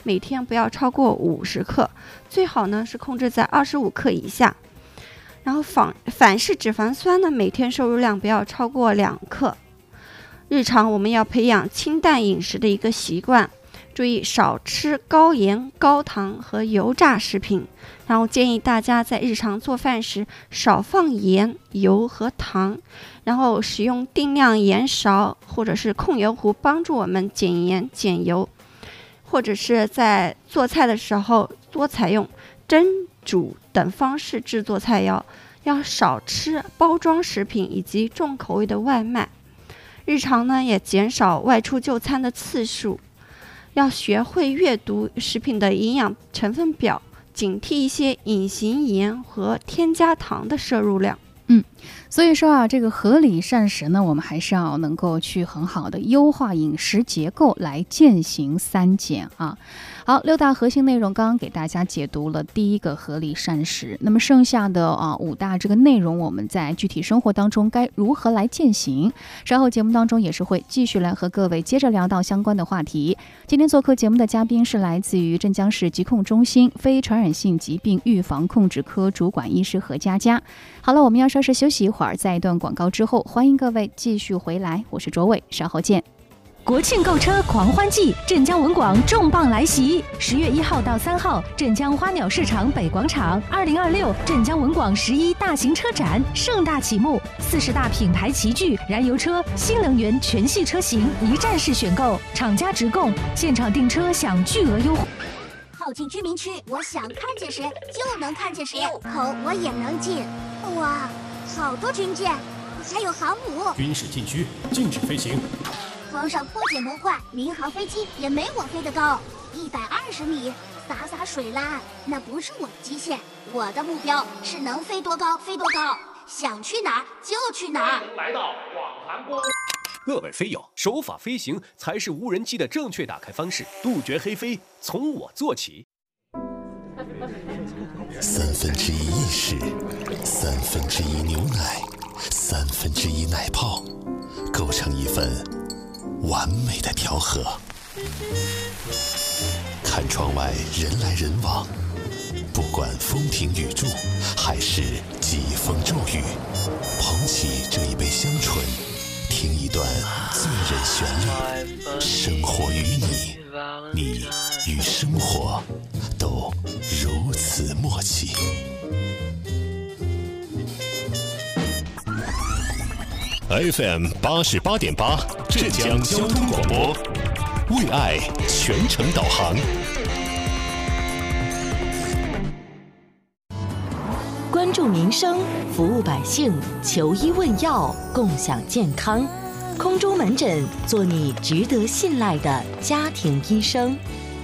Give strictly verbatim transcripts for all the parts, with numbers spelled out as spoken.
每天不要超过五十克，最好呢是控制在二十五克以下。然后反反式脂肪酸呢，每天摄入量不要超过两克。日常我们要培养清淡饮食的一个习惯，注意少吃高盐、高糖和油炸食品。然后建议大家在日常做饭时少放盐、油和糖，然后使用定量盐勺或者是控油壶，帮助我们减盐减油。或者是在做菜的时候多采用蒸、煮等方式制作菜肴，要少吃包装食品以及重口味的外卖。日常呢也减少外出就餐的次数，要学会阅读食品的营养成分表，警惕一些隐形盐和添加糖的摄入量。 嗯，所以说啊，这个合理膳食呢，我们还是要能够去很好的优化饮食结构，来践行三减啊。好，六大核心内容刚刚给大家解读了第一个合理膳食，那么剩下的啊五大这个内容，我们在具体生活当中该如何来践行？稍后节目当中也是会继续来和各位接着聊到相关的话题。今天做客节目的嘉宾是来自于镇江市疾控中心非传染性疾病预防控制科主管医师何佳佳。好了，我们要稍事休息一会儿，在一段广告之后，欢迎各位继续回来，我是卓伟，稍后见。 国庆购车狂欢季，镇江文广重磅来袭！十月一号到三号，镇江花鸟市场北广场，二零二六镇江文广十一大型车展盛大启幕，四十大品牌齐聚，燃油车、新能源全系车型一站式选购，厂家直供，现场订车享巨额优惠。 靠近居民区，我想看见谁就能看见谁，口我也能进。哇，好多军舰，还有航母。 军事禁区，禁止飞行。 皇上颇见魔怪，民航飞机也没我飞得高，一百二十米，洒洒水啦，那不是我的极限。我的目标是能飞多高飞多高，想去哪儿就去哪儿。 来到广寒宫。各位飞友，手法飞行才是无人机的正确打开方式，杜绝黑飞，从我做起。 三分之一意式，三分之一牛奶，三分之一奶泡，构成一份完美的调和。看窗外人来人往，不管风停雨住还是疾风骤雨，捧起这一杯香醇，听一段醉人旋律。生活与你，你与生活都如此默契。F M 八十八点八，镇江交通广播，为爱全程导航。 关注民生，服务百姓，求医问药，共享健康。空中门诊，做你值得信赖的家庭医生。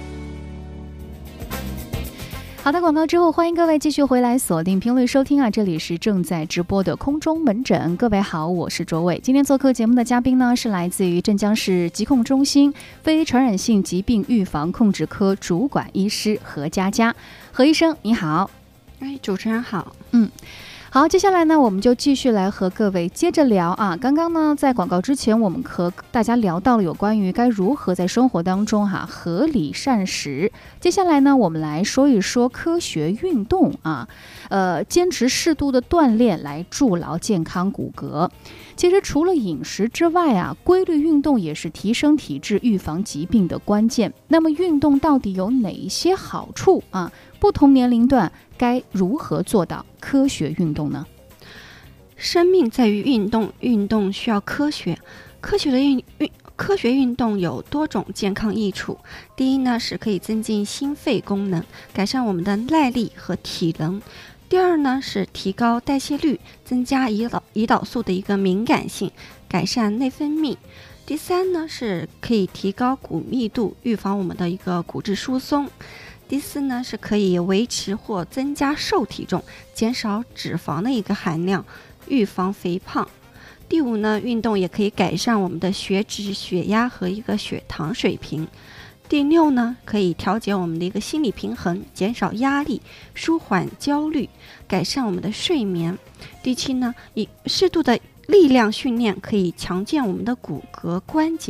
好的，广告之后，欢迎各位继续回来锁定频率收听啊！这里是正在直播的空中门诊。各位好，我是卓伟。今天做客节目的嘉宾呢，是来自于镇江市疾控中心非传染性疾病预防控制科主管医师何佳佳。何医生，你好。 哎，主持人好。 嗯。好，接下来呢，我们就继续来和各位接着聊啊。刚刚呢，在广告之前，我们和大家聊到了有关于该如何在生活当中哈、啊、合理膳食。接下来呢，我们来说一说科学运动啊，呃，坚持适度的锻炼来筑牢健康骨骼。其实除了饮食之外啊，规律运动也是提升体质、预防疾病的关键。那么运动到底有哪一些好处啊？不同年龄段该如何做到科学运动呢？ 生命在于运动，运动需要科学。科学的运运科学运动有多种健康益处。第一呢，是可以增进心肺功能，改善我们的耐力和体能。第二呢，是提高代谢率，增加胰岛胰岛素的一个敏感性，改善内分泌。第三呢，是可以提高骨密度，预防我们的一个骨质疏松。第四呢，是可以维持或增加瘦体重，减少脂肪的一个含量，预防肥胖。第五呢，运动也可以改善我们的血脂、血压和一个血糖水平。第六呢，可以调节我们的一个心理平衡，减少压力，舒缓焦虑，改善我们的睡眠。第七呢，以适度的力量训练可以强健我们的骨骼关节。